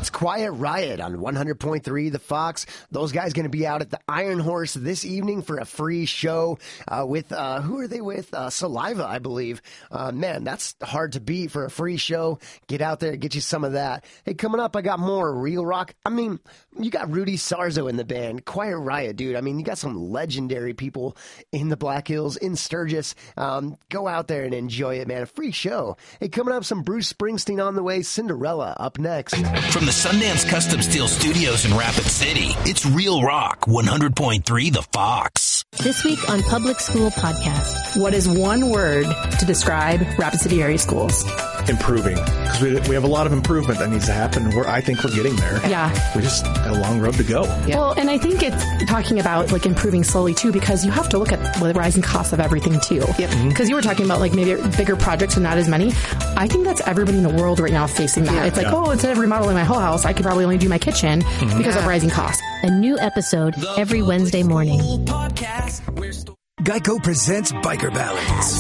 It's Quiet Riot on 100.3 The Fox. Those guys going to be out at the Iron Horse this evening for a free show with, who are they with? Saliva, I believe. Man, that's hard to beat for a free show. Get out there, get you some of that. Hey, coming up, I got more Real Rock. I mean, you got Rudy Sarzo in the band. Quiet Riot, dude. I mean, you got some legendary people in the Black Hills, in Sturgis. Go out there and enjoy it, man. A free show. Hey, coming up, some Bruce Springsteen on the way. Cinderella up next. From the Sundance Custom Steel Studios in Rapid City, it's Real Rock 100.3 The Fox. This week on Public School Podcast. What is one word to describe Rapid City area schools? Improving. Because we have a lot of improvement that needs to happen. I think we're getting there. Yeah. We just got a long road to go. Yeah. Well, and I think it's talking about like improving slowly too, because you have to look at the rising costs of everything too. Because you were talking about like maybe bigger projects and not as many. I think that's everybody in the world right now facing that. Yeah. It's like, instead of remodeling my whole house, I could probably only do my kitchen because of rising costs. A new episode every Wednesday morning. Geico presents Biker Ballads.